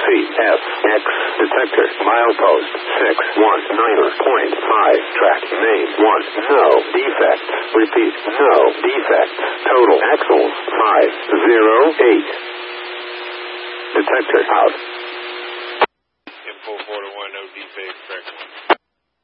CFX detector. Milepost 619.5. Track name 1. No defect. Repeat, no defect. Total axles 508. Detector out. Info 4 to 1, no defect, track 1.